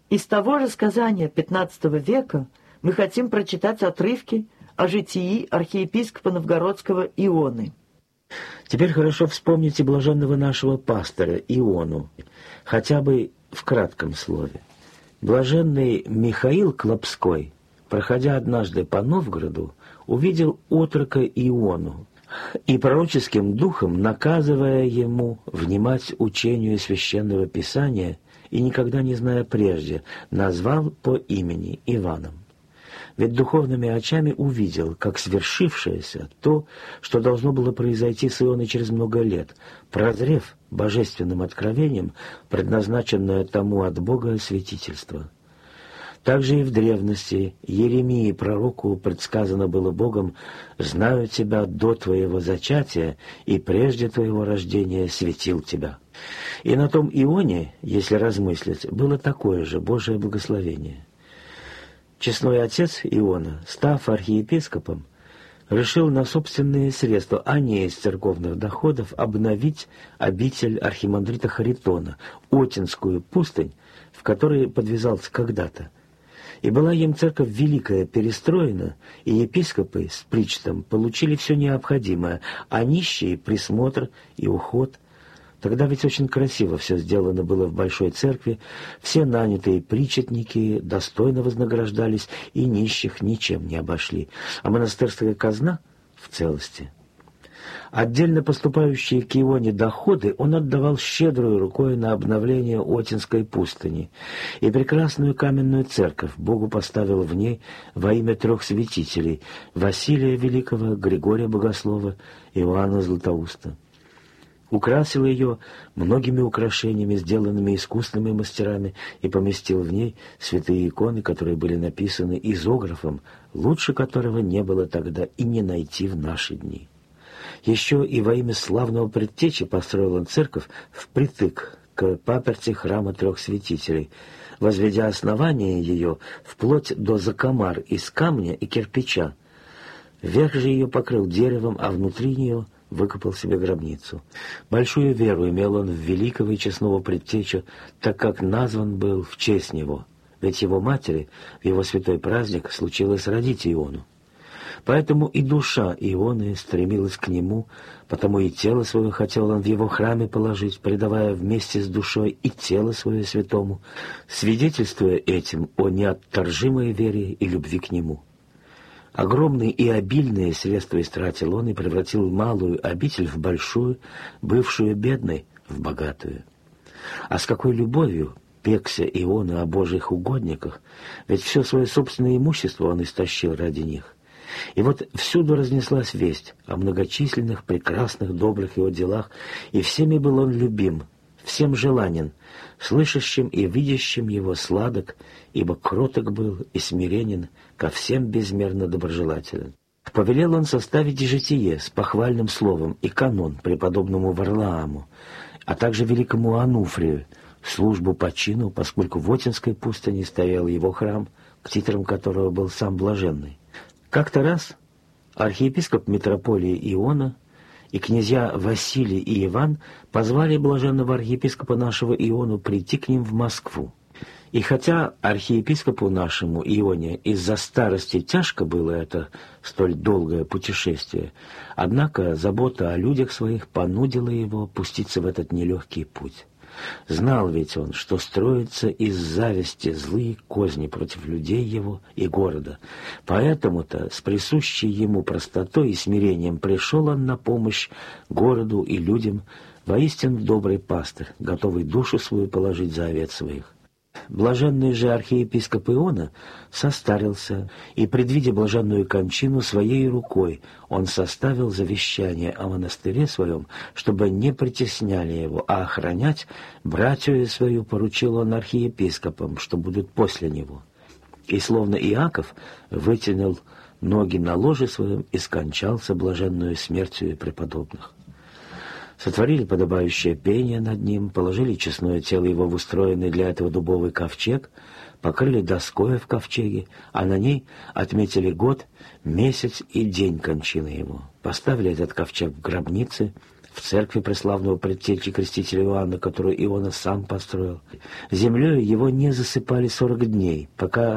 Из того же сказания XV века мы хотим прочитать отрывки о житии архиепископа Новгородского Ионы. Теперь хорошо вспомните блаженного нашего пастора Иону, хотя бы в кратком слове. Блаженный Михаил Клопской, проходя однажды по Новгороду, увидел отрока Иону и пророческим духом, наказывая ему внимать учению Священного Писания и никогда не зная прежде, назвал по имени Иваном. Ведь духовными очами увидел, как свершившееся то, что должно было произойти с Ионой через много лет, прозрев божественным откровением предназначенное тому от Бога святительство. Также и в древности Еремии пророку предсказано было Богом: «Знаю тебя до твоего зачатия, и прежде твоего рождения светил тебя». И на том Ионе, если размыслить, было такое же Божие благословение. Честной отец Иона, став архиепископом, решил на собственные средства, а не из церковных доходов, обновить обитель архимандрита Харитона, Отинскую пустынь, в которой подвязался когда-то. И была им церковь великая перестроена, и епископы с причтом получили все необходимое, а нищие — присмотр и уход. Тогда ведь очень красиво все сделано было в большой церкви, все нанятые причетники достойно вознаграждались и нищих ничем не обошли, а монастырская казна в целости. Отдельно поступающие к Ионе доходы он отдавал щедрой рукой на обновление Отинской пустыни, и прекрасную каменную церковь Богу поставил в ней во имя 3 святителей — Василия Великого, Григория Богослова, Иоанна Златоуста. Украсил ее многими украшениями, сделанными искусными мастерами, и поместил в ней святые иконы, которые были написаны изографом, лучше которого не было тогда и не найти в наши дни. Еще и во имя славного предтечи построил он церковь впритык к паперти храма 3 святителей, возведя основание ее вплоть до закомар из камня и кирпича. Верх же ее покрыл деревом, а внутри нее выкопал себе гробницу. Большую веру имел он в великого и честного предтечу, так как назван был в честь него, ведь его матери в его святой праздник случилось родить Иону. Поэтому и душа Ионы стремилась к нему, потому и тело свое хотел он в его храме положить, предавая вместе с душой и тело свое святому, свидетельствуя этим о неотторжимой вере и любви к нему. Огромные и обильные средства истратил он и превратил малую обитель в большую, бывшую бедной в богатую. А с какой любовью пекся Иона о божьих угодниках, ведь все свое собственное имущество он истощил ради них. И вот всюду разнеслась весть о многочисленных, прекрасных, добрых его делах, и всеми был он любим, всем желанен, слышащим и видящим его сладок, ибо кроток был и смиренен, ко всем безмерно доброжелателен. Повелел он составить житие с похвальным словом и канон преподобному Варлааму, а также великому Ануфрию, службу по чину, поскольку в Отинской пустыне стоял его храм, к титрам которого был сам Блаженный. Как-то раз архиепископ митрополии Иона и князья Василий и Иван позвали блаженного архиепископа нашего Иону прийти к ним в Москву. И хотя архиепископу нашему Ионе из-за старости тяжко было это столь долгое путешествие, однако забота о людях своих понудила его пуститься в этот нелегкий путь. Знал ведь он, что строятся из зависти злые козни против людей его и города. Поэтому-то с присущей ему простотой и смирением пришел он на помощь городу и людям, воистину добрый пастырь, готовый душу свою положить за овец своих. Блаженный же архиепископ Иона состарился, и, предвидя блаженную кончину, своей рукой он составил завещание о монастыре своем, чтобы не притесняли его, а охранять братью свою поручил он архиепископам, что будут после него. И, словно Иаков, вытянул ноги на ложе своем и скончался блаженную смертью преподобных. Сотворили подобающее пение над ним, положили честное тело его в устроенный для этого дубовый ковчег, покрыли доской в ковчеге, а на ней отметили год, месяц и день кончины его. Поставили этот ковчег в гробнице, в церкви преславного предтечи крестителя Иоанна, которую Иона сам построил. Землей его не засыпали 40 дней, пока